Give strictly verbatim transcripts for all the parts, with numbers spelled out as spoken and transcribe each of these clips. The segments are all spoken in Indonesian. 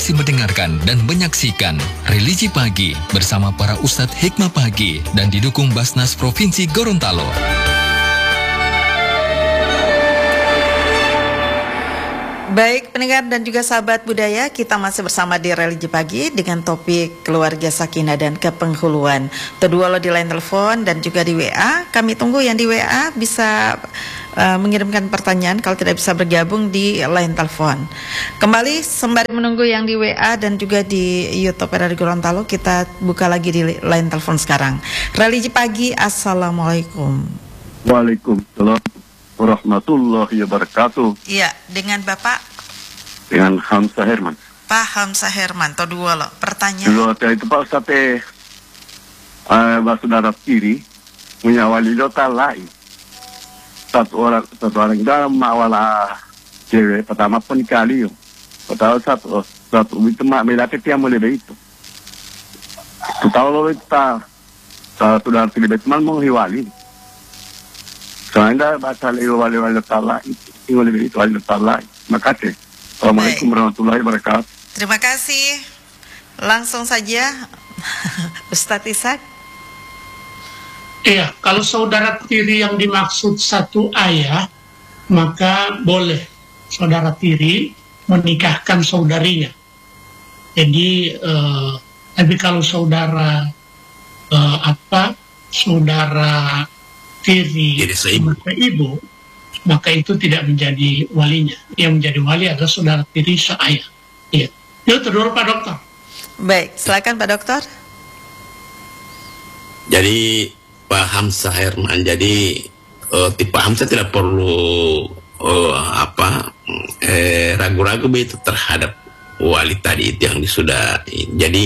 Masih mendengarkan dan menyaksikan Religi Pagi bersama para Ustadz Hikmah Pagi dan didukung Basnas Provinsi Gorontalo. Baik pendengar dan juga sahabat budaya, kita masih bersama di Religi Pagi dengan topik keluarga sakinah dan kepenghuluan. Kedua lo di line telepon dan juga di W A. Kami tunggu yang di W A bisa uh, mengirimkan pertanyaan, kalau tidak bisa bergabung di line telepon. Kembali sembari menunggu yang di W A dan juga di YouTube R R I Gorontalo, kita buka lagi di line telepon sekarang. Religi Pagi, Assalamualaikum. Waalaikumsalam warahmatullahi wabarakatuh. Iya, dengan Bapak? Dengan Hamzah Herman. Pak Hamzah Herman, to dua lo. Pertanyaan. Dulu itu Pak Ustadz eh uh, saudara tiri punya wali dota lain. Satu orang satu orang dalam mawalah cewek pertama pun kali yo. Pertama satu satu itu mak melaki tiang mulai begitu. Tahu lo itu satu dari tiri betul mau hiwali. Soalnya bahasa wali wali talak itu wali itu wali talak. Makasih. Assalamualaikum warahmatullahi wabarakatuh. Terima kasih. Langsung saja, Ustadz Ishak. Iya, kalau saudara tiri yang dimaksud satu ayah, maka boleh saudara tiri menikahkan saudarinya. Jadi, eh, tapi kalau saudara eh, apa, saudara tiri maka ibu, maka itu tidak menjadi walinya. Yang menjadi wali adalah saudara tiri seayah. Iya. Itu dulu Pak Dokter. Baik, silakan Pak Dokter. Jadi Pak Hamzah Herman, jadi uh, tipe Hamzah tidak perlu uh, apa eh, ragu-ragu begitu terhadap wali tadi itu yang sudah. Jadi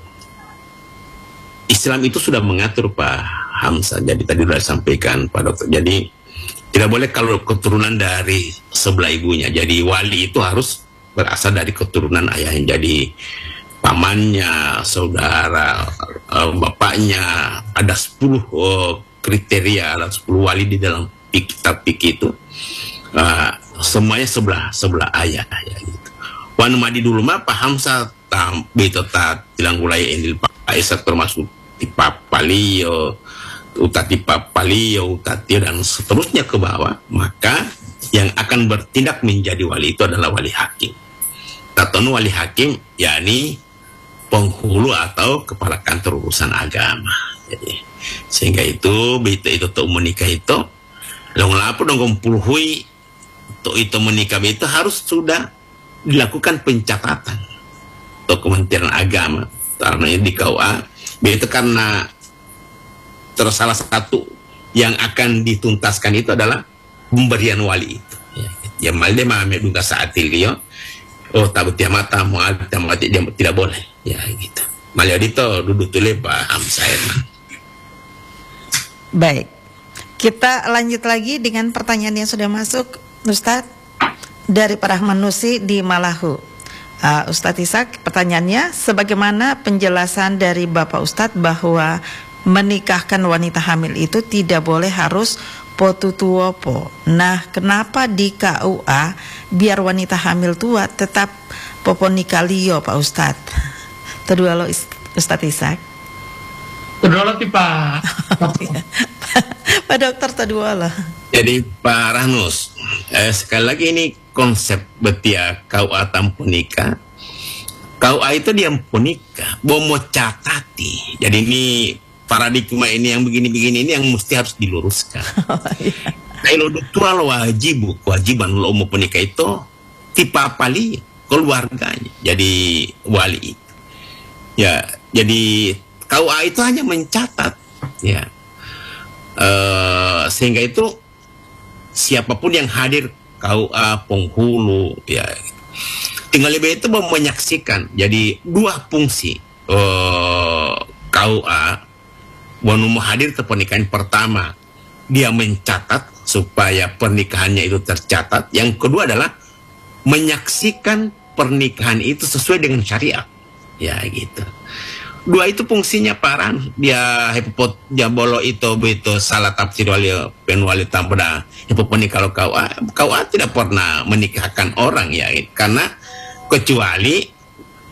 Islam itu sudah mengatur Pak Hamzah. Jadi tadi sudah disampaikan Pak Dokter. Jadi tidak boleh kalau keturunan dari sebelah ibunya. Jadi wali itu harus berasal dari keturunan ayahnya. Jadi pamannya, saudara, uh, bapaknya. Ada sepuluh uh, kriteria, ada sepuluh wali di dalam kitab fikih itu. Uh, semuanya sebelah sebelah ayah. Ya, gitu. Wan madi dulu mah Pak Hamzah tam beto ta tilang gulai endil Pak Aisyah termasuk tipa palio, utati papalio, utati dan seterusnya ke bawah, maka yang akan bertindak menjadi wali itu adalah wali hakim. Tatonu wali hakim, yakni penghulu atau kepala kantor urusan agama. Jadi, sehingga itu begitu itu tuh menikah itu, long lapu dong kumpulhui, tuh itu menikah itu harus sudah dilakukan pencatatan atau Kementerian Agama, karena di K U A. Itu karena terus salah satu yang akan dituntaskan itu adalah pemberian wali itu. Ya malde mame duga saat itu oh tabut ya mata mau mati dia tidak boleh ya gitu. Malio dito duduk tule Pak Hamzah. Baik. Kita lanjut lagi dengan pertanyaan yang sudah masuk, Ustadz, dari Pak Rahman Nusi di Malahu. Uh, Ustadz Ishak, pertanyaannya, sebagaimana penjelasan dari Bapak Ustadz bahwa menikahkan wanita hamil itu tidak boleh harus potutuopo. Nah, kenapa di K U A biar wanita hamil tua tetap poponikalio, Pak Ustadz? Kedua lo Ustadz Ishak. Kedua lo Pak. Pak Dokter kedua lo. Jadi Pak Rahnus, eh, sekali lagi ini konsep betia K U A tanpa nikah. K U A itu dia nikah, bomo catati. Jadi ini paradigma ini yang begini-begini ini yang mesti harus diluruskan. Oh, iya. Kalau dokter wajib, kewajiban lo mau menikah itu tipe apali keluarganya. Jadi wali. Ya, jadi K U A itu hanya mencatat, ya. Uh, sehingga itu siapapun yang hadir K U A penghulu ya tinggal lebih itu menyaksikan. Jadi dua fungsi uh, K U A wanu hadir ke pernikahan pertama, dia mencatat supaya pernikahannya itu tercatat. Yang kedua adalah menyaksikan pernikahan itu sesuai dengan syariat ya gitu. Dua itu fungsinya paran dia hepopot dia bolo itu begitu salah tafsir wali penwali tambah hepoponi. Kalau K U A K U A tidak pernah menikahkan orang ya, karena kecuali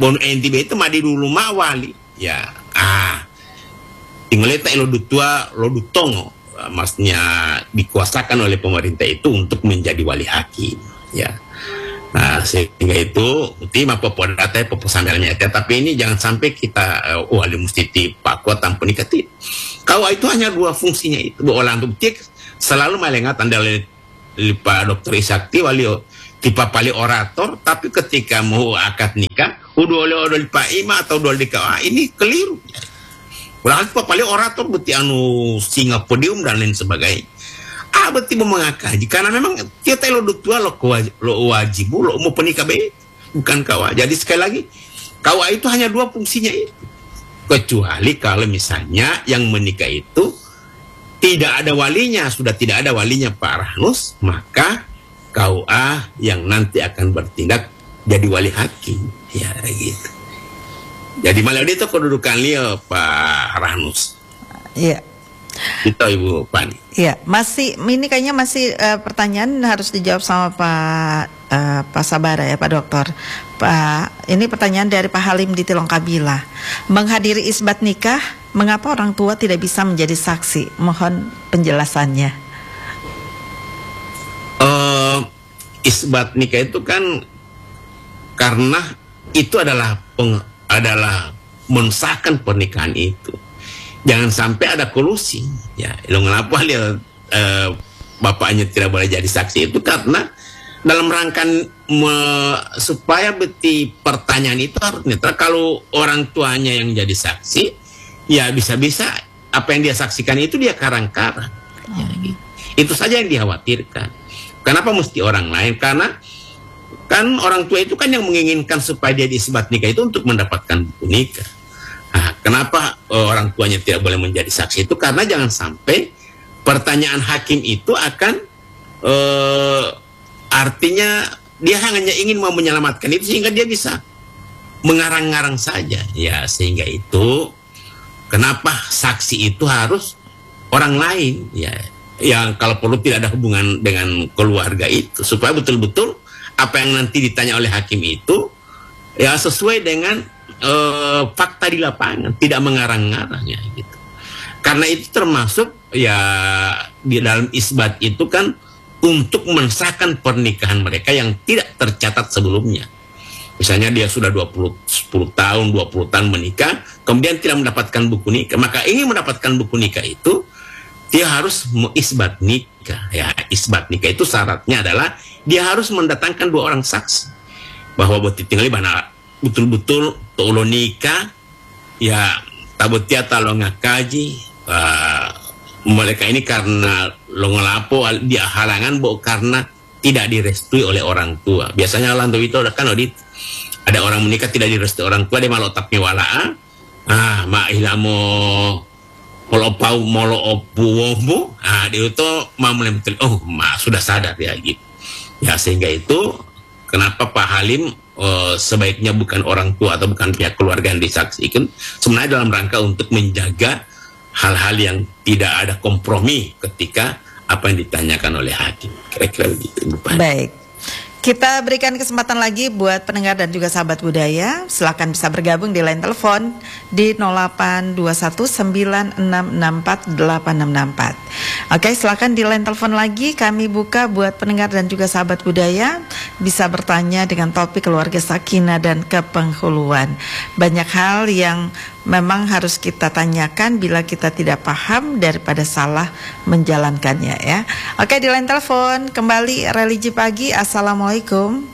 bon enti itu madi dulu mak wali ya ah tinggal tak lo dutua lo dutongo maksudnya dikuasakan oleh pemerintah itu untuk menjadi wali hakim ya. Nah sehingga itu tim apa podata apa sambilnya tapi ini jangan sampai kita uh, wali mustiti pakwa tanpa nikati kau itu hanya dua fungsinya itu dua orang bukti selalu malengat anda lipa dokter Isakti wali tipe pali orator tapi ketika mau akad nikah udah oleh udah lipa ima atau udah dikau ini keliru berarti tipe pali orator beti anu singa podium dan lain sebagainya. Ah berarti mau mengakaji karena memang kita lo tua lo wajib lo wajib lo mau penikah be bukan kawa. Jadi sekali lagi kawa itu hanya dua fungsinya itu. Kecuali kalau misalnya yang menikah itu tidak ada walinya, sudah tidak ada walinya Pak Rahnus, maka K U A yang nanti akan bertindak jadi wali hakim ya gitu. Jadi malah itu kedudukan dia Pak Rahnus. Iya. Itu Ibu Pani. Iya, masih ini kayaknya masih uh, pertanyaan harus dijawab sama Pak uh, Pak Sabara ya Pak Dokter. Pak, ini pertanyaan dari Pak Halim di Tilongkabila. Menghadiri isbat nikah, mengapa orang tua tidak bisa menjadi saksi? Mohon penjelasannya. Uh, isbat nikah itu kan karena itu adalah peng, adalah mensahkan pernikahan itu. Jangan sampai ada kolusi ya lo kenapa dia eh, bapaknya tidak boleh jadi saksi itu karena dalam rangka me, supaya beti pertanyaan itu harus netral. Kalau orang tuanya yang jadi saksi ya bisa-bisa apa yang dia saksikan itu dia karang-karang ya, gitu. Itu saja yang dikhawatirkan. Kenapa mesti orang lain? Karena kan orang tua itu kan yang menginginkan supaya dia diisbat nikah itu untuk mendapatkan buku nikah. Nah, kenapa uh, orang tuanya tidak boleh menjadi saksi itu? Karena jangan sampai pertanyaan hakim itu akan uh, artinya dia hanya ingin mau menyelamatkan itu sehingga dia bisa mengarang-ngarang saja. Ya, sehingga itu kenapa saksi itu harus orang lain ya, yang kalau perlu tidak ada hubungan dengan keluarga itu supaya betul-betul apa yang nanti ditanya oleh hakim itu ya sesuai dengan Uh, fakta di lapangan, tidak mengarang-ngarang ya gitu. Karena itu termasuk ya di dalam isbat itu kan untuk mensahkan pernikahan mereka yang tidak tercatat sebelumnya. Misalnya dia sudah dua puluh sepuluh tahun, dua puluh tahun menikah, kemudian tidak mendapatkan buku nikah, maka ingin mendapatkan buku nikah itu dia harus mengisbat nikah. Ya, isbat nikah itu syaratnya adalah dia harus mendatangkan dua orang saksi bahwa boti tinggal di mana betul-betul tolo nikah ya tabutia talo ngakaji uh, mereka ini karena lo ngelapo dia halangan bo karena tidak direstui oleh orang tua. Biasanya lantu itu kan audit ada orang menikah tidak direstui orang tua dia malah otaknya walaa ah mak ilamo molo pau molo opu wombo ah dia itu mau mulai betul oh mak sudah sadar ya gitu ya. Sehingga itu kenapa Pak Halim Uh, sebaiknya bukan orang tua atau bukan pihak keluarga yang disaksikan, sebenarnya dalam rangka untuk menjaga hal-hal yang tidak ada kompromi ketika apa yang ditanyakan oleh hakim. Kira-kira begitu. Baik, kita berikan kesempatan lagi buat pendengar dan juga sahabat budaya. Silakan bisa bergabung di line telepon di nol delapan dua satu sembilan enam enam empat delapan enam enam empat. Oke, silakan di line telepon lagi kami buka buat pendengar dan juga sahabat budaya bisa bertanya dengan topik keluarga sakinah dan kepenghuluan. Banyak hal yang memang harus kita tanyakan bila kita tidak paham daripada salah menjalankannya ya. Oke, di line telepon kembali Religi Pagi. Assalamualaikum.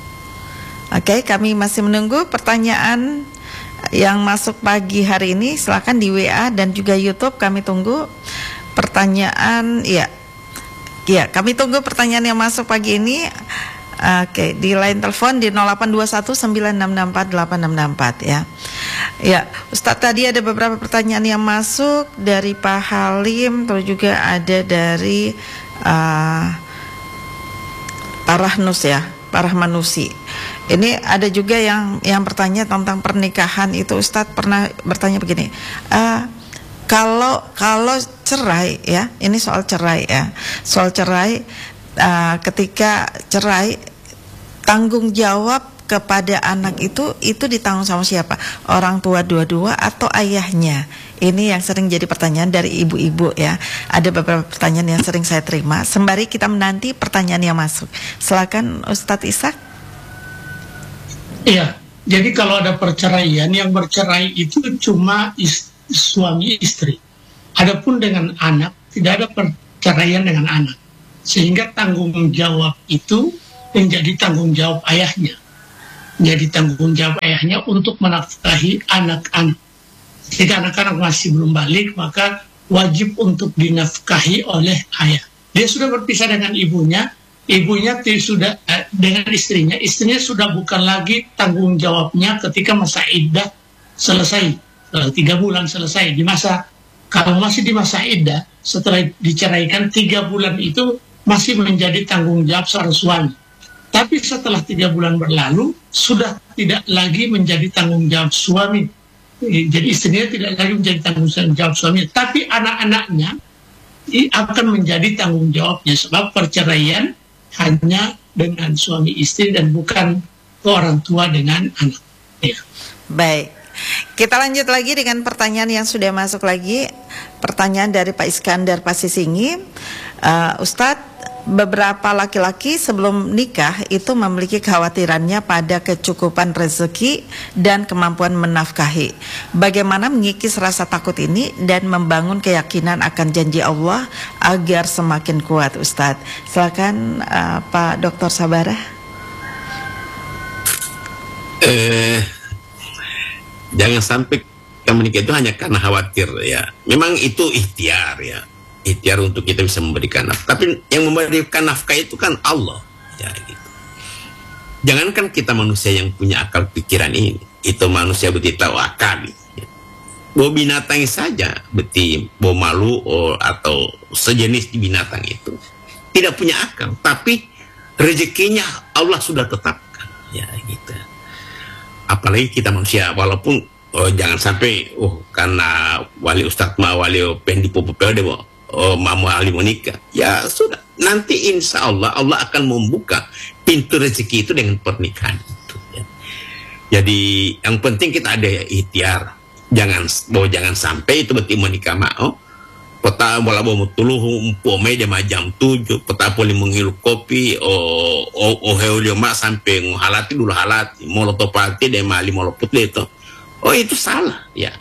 Oke, kami masih menunggu pertanyaan yang masuk pagi hari ini. Silakan di W A dan juga YouTube kami tunggu pertanyaan ya. Ya, kami tunggu pertanyaan yang masuk pagi ini. Oke, di line telepon di nol delapan dua satu sembilan enam enam empat delapan enam enam empat ya. Ya, Ustadz tadi ada beberapa pertanyaan yang masuk dari Pak Halim, terus juga ada dari uh, Pak Rahnus ya, Pak Rahmanusi. Ini ada juga yang yang bertanya tentang pernikahan itu. Ustadz pernah bertanya begini, uh, kalau kalau cerai ya, ini soal cerai ya, soal cerai uh, ketika cerai tanggung jawab kepada anak itu itu ditanggung sama siapa? Orang tua dua-dua atau ayahnya? Ini yang sering jadi pertanyaan dari ibu-ibu ya. Ada beberapa pertanyaan yang sering saya terima. Sembari kita menanti pertanyaan yang masuk. Silakan Ustadz Ishak. Iya, jadi kalau ada perceraian, yang bercerai itu cuma is, suami istri. Adapun dengan anak, tidak ada perceraian dengan anak. Sehingga tanggung jawab itu menjadi tanggung jawab ayahnya. Jadi tanggung jawab ayahnya untuk menafkahi anak-anak. Jika anak-anak masih belum balik, maka wajib untuk dinafkahi oleh ayah. Dia sudah berpisah dengan ibunya, ibunya sudah eh, dengan istrinya, istrinya sudah bukan lagi tanggung jawabnya ketika masa iddah selesai, eh, tiga bulan selesai. Di masa, kalau masih di masa iddah, setelah diceraikan tiga bulan itu masih menjadi tanggung jawab seorang suami. Tapi setelah tiga bulan berlalu, sudah tidak lagi menjadi tanggung jawab suami. Jadi istrinya tidak lagi menjadi tanggung jawab suami. Tapi anak-anaknya akan menjadi tanggung jawabnya. Sebab perceraian hanya dengan suami istri dan bukan orang tua dengan anak. Ya. Baik. Kita lanjut lagi dengan pertanyaan yang sudah masuk lagi. Pertanyaan dari Pak Iskandar Pasisingi. Uh, Ustadz, beberapa laki-laki sebelum nikah itu memiliki kekhawatirannya pada kecukupan rezeki dan kemampuan menafkahi. Bagaimana mengikis rasa takut ini dan membangun keyakinan akan janji Allah agar semakin kuat, Ustadz? Silakan uh, Pak Doktor Sabarah. Eh, jangan sampai kita menikah itu hanya karena khawatir ya. Memang itu ikhtiar ya. Ikhtiar untuk kita bisa memberikan nafkah. Tapi yang memberikan nafkah itu kan Allah. Ya, gitu. Jangankan kita manusia yang punya akal pikiran ini, itu manusia beti tahu akal. Ya. Bawa binatang saja, beti bawa malu oh, atau sejenis binatang itu tidak punya akal. Tapi rezekinya Allah sudah tetapkan. Ya, gitu. Apalagi kita manusia, walaupun oh, jangan sampai oh karena wali ustadz ma wali pendi popopel deh oh mamu ali menikah, ya sudah, nanti insya Allah Allah akan membuka pintu rezeki itu dengan pernikahan itu ya. Jadi yang penting kita ada ikhtiar, jangan bahwa jangan sampai itu berarti menikah mau peta bola bawa tuluh umpome dia jam tujuh peta boleh menghirup kopi oh oh oh heulio mak sampai halati dulu halati molotopati dia mali moloput itu oh itu salah ya,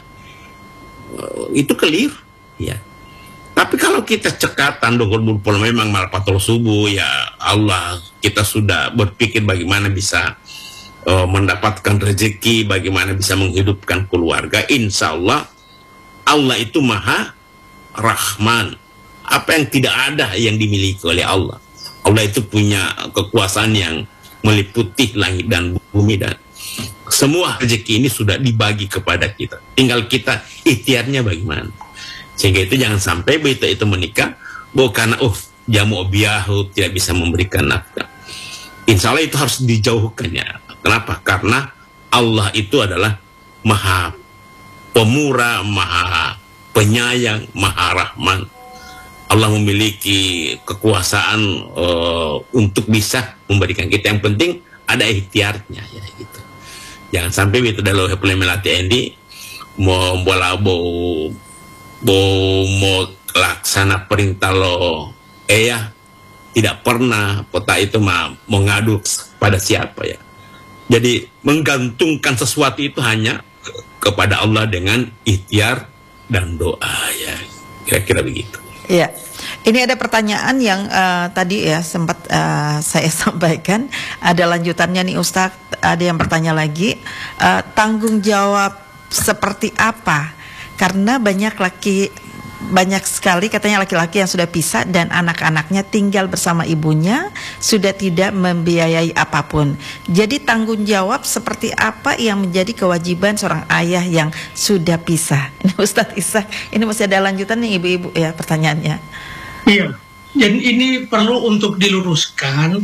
oh, itu keliru ya. Tapi kalau kita cekatan dongkol pol memang malah patol subuh ya Allah, kita sudah berpikir bagaimana bisa uh, mendapatkan rezeki, bagaimana bisa menghidupkan keluarga. Insya Allah Allah itu maha Rahman. Apa yang tidak ada yang dimiliki oleh Allah. Allah itu punya kekuasaan yang meliputi langit dan bumi, dan semua rezeki ini sudah dibagi kepada kita. Tinggal kita ikhtiarnya bagaimana. Sehingga itu jangan sampai begitu itu menikah bukan oh jamu obiahu tidak bisa memberikan nafkah. Insya Allah itu harus dijauhkan ya. Kenapa? Karena Allah itu adalah maha pemurah, maha penyayang, maha rahman. Allah memiliki kekuasaan uh, untuk bisa memberikan kita. Yang penting ada ikhtiarnya ya gitu. Jangan sampai begitu dalam hepulnya melatih Endi mau bola bau Bo mau laksana perintah lo eh ya tidak pernah peta itu mah mengadu pada siapa ya. Jadi menggantungkan sesuatu itu hanya kepada Allah dengan ikhtiar dan doa ya, kira-kira begitu. Iya. Ini ada pertanyaan yang uh, tadi ya sempat uh, saya sampaikan, ada lanjutannya nih Ustadz. Ada yang bertanya lagi, uh, tanggung jawab seperti apa? Karena banyak laki banyak sekali katanya laki-laki yang sudah pisah dan anak-anaknya tinggal bersama ibunya, sudah tidak membiayai apapun. Jadi tanggung jawab seperti apa yang menjadi kewajiban seorang ayah yang sudah pisah? Ini Ustadz Ishak, ini masih ada lanjutan nih ibu-ibu ya pertanyaannya. Iya, dan ini perlu untuk diluruskan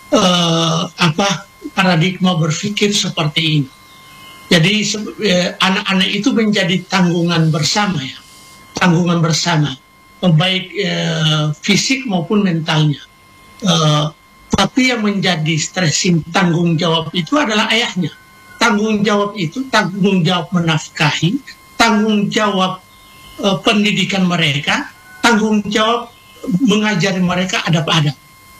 uh, apa paradigma berpikir seperti ini. Jadi eh, anak-anak itu menjadi tanggungan bersama ya, tanggungan bersama, baik eh, fisik maupun mentalnya. Eh, Tapi yang menjadi stressing tanggung jawab itu adalah ayahnya. Tanggung jawab itu tanggung jawab menafkahi, tanggung jawab uh, pendidikan mereka, tanggung jawab mengajari mereka adab-adab.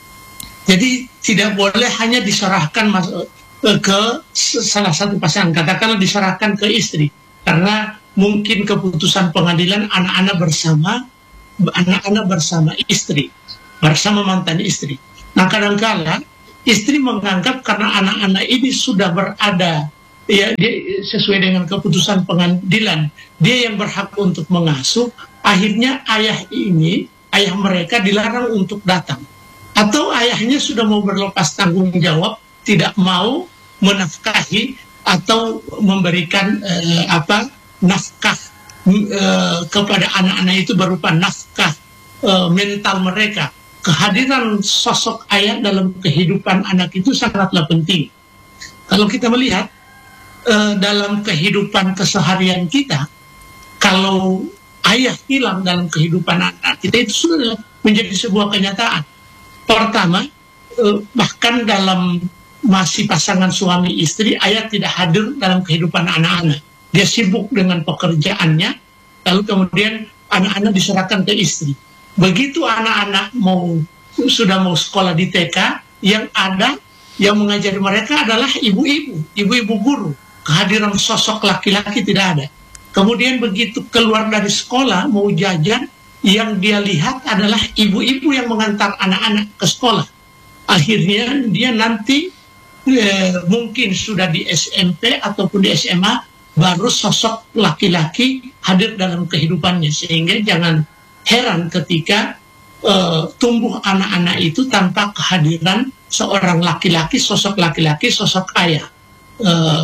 Jadi tidak boleh hanya diserahkan mas- ke salah satu pasangan, katakanlah diserahkan ke istri, karena mungkin keputusan pengadilan anak-anak bersama anak-anak bersama istri, bersama mantan istri. Nah, kadang-kala istri menganggap karena anak-anak ini sudah berada ya dia, sesuai dengan keputusan pengadilan, dia yang berhak untuk mengasuh, akhirnya ayah ini, ayah mereka dilarang untuk datang. Atau ayahnya sudah mau berlepas tanggung jawab, tidak mau menafkahi atau memberikan eh, apa nafkah eh, kepada anak-anak itu berupa nafkah eh, mental mereka. Kehadiran sosok ayah dalam kehidupan anak itu sangatlah penting. Kalau kita melihat eh, dalam kehidupan keseharian kita, kalau ayah hilang dalam kehidupan anak kita itu sudah menjadi sebuah kenyataan. Pertama, eh, bahkan dalam masih pasangan suami istri, ayah tidak hadir dalam kehidupan anak-anak. Dia sibuk dengan pekerjaannya, lalu kemudian anak-anak diserahkan ke istri. Begitu anak-anak mau sudah mau sekolah di T K, yang ada yang mengajari mereka adalah ibu-ibu, ibu-ibu guru. Kehadiran sosok laki-laki tidak ada. Kemudian begitu keluar dari sekolah mau jajan, yang dia lihat adalah ibu-ibu yang mengantar anak-anak ke sekolah. Akhirnya dia nanti eh, mungkin sudah di S M P ataupun di S M A, baru sosok laki-laki hadir dalam kehidupannya. Sehingga jangan heran ketika uh, tumbuh anak-anak itu tanpa kehadiran seorang laki-laki, sosok laki-laki, sosok ayah. Uh,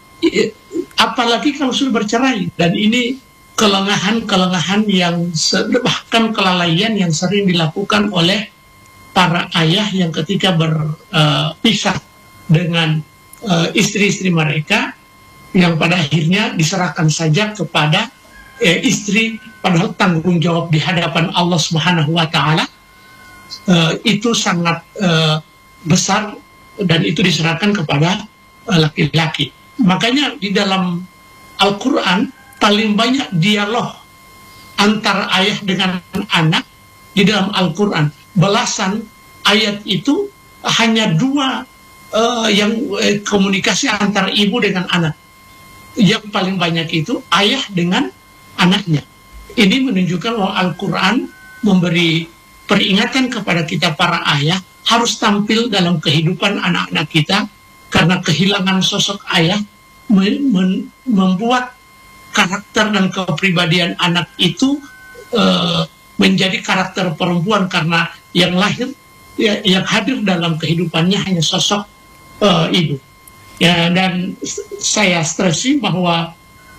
apalagi kalau sudah bercerai, dan ini kelengahan-kelengahan yang bahkan kelalaian yang sering dilakukan oleh para ayah yang ketika berpisah uh, dengan uh, istri-istri mereka, yang pada akhirnya diserahkan saja kepada eh, istri, padahal tanggung jawab di hadapan Allah Subhanahu wa Ta'ala eh, itu sangat eh, besar, dan itu diserahkan kepada eh, laki-laki. Makanya di dalam Al-Quran paling banyak dialog antara ayah dengan anak di dalam Al-Quran. Belasan ayat itu hanya dua eh, yang eh, komunikasi antara ibu dengan anak. Yang paling banyak itu ayah dengan anaknya. Ini menunjukkan bahwa Al-Quran memberi peringatan kepada kita para ayah harus tampil dalam kehidupan anak-anak kita, karena kehilangan sosok ayah mem membuat karakter dan kepribadian anak itu uh, menjadi karakter perempuan, karena yang lahir, ya, yang hadir dalam kehidupannya hanya sosok uh, ibu. Ya, dan saya stresi bahwa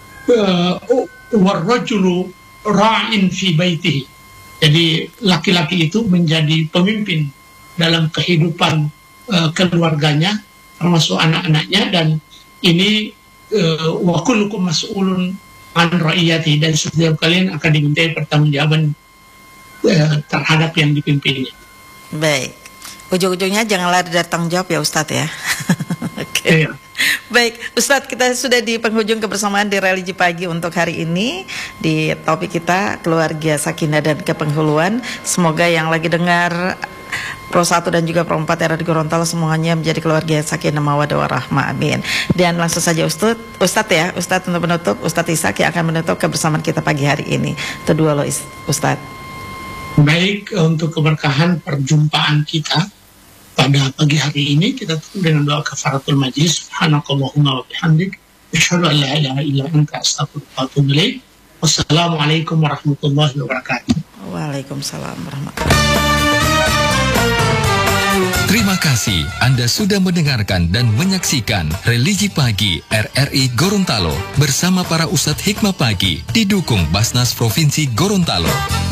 warrajulu ra'in fi baitihi. Jadi laki-laki itu menjadi pemimpin dalam kehidupan uh, keluarganya, termasuk anak-anaknya, dan ini wa kullukum mas'ulun an ra'iyati, dan setiap kalian akan dimintai pertanggungjawaban uh, terhadap yang dipimpinnya. Baik, ujung-ujungnya jangan lari dari tanggung jawab ya Ustadz ya. Oke. Okay. Iya. Baik, Ustadz, kita sudah di penghujung kebersamaan di Religi Pagi untuk hari ini, di topik kita keluarga sakinah dan kepenghuluan. Semoga yang lagi dengar Pro satu dan juga Pro empat era di Gorontalo semuanya menjadi keluarga sakinah mawaddah warahmah, amin. Dan langsung saja Ustadz, Ustadz ya, Ustadz untuk menutup, Ustadz Ishak yang akan menutup kebersamaan kita pagi hari ini. Itu dua loh Ustadz. Baik, untuk keberkahan perjumpaan kita pada pagi hari ini, kita tutup dengan doa kafaratul majlis. Subhanakallahumma wa bihamdik, asyhadu an la ilaha illa anta, astaghfiruka wa atubu ilaik. Wassalamualaikum warahmatullahi wabarakatuh. Waalaikumsalam warahmatullahi wabarakatuh. Terima kasih Anda sudah mendengarkan dan menyaksikan Religi Pagi R R I Gorontalo bersama para Ustadz Hikmah Pagi, didukung Basnas Provinsi Gorontalo.